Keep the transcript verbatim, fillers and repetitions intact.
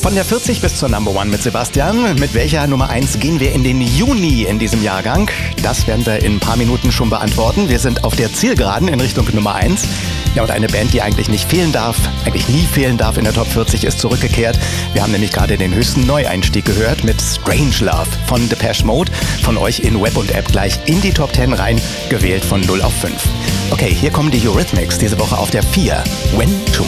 Von der vierzig bis zur Number One mit Sebastian. Mit welcher Nummer eins gehen wir in den Juni in diesem Jahrgang? Das werden wir in ein paar Minuten schon beantworten. Wir sind auf der Zielgeraden in Richtung Nummer eins. Ja, und eine Band, die eigentlich nicht fehlen darf, eigentlich nie fehlen darf in der Top vierzig, ist zurückgekehrt. Wir haben nämlich gerade den höchsten Neueinstieg gehört mit Strangelove von Depeche Mode. Von euch in Web und App gleich in die Top zehn rein, gewählt von null auf fünf. Okay, hier kommen die Eurythmics diese Woche auf der vier. When to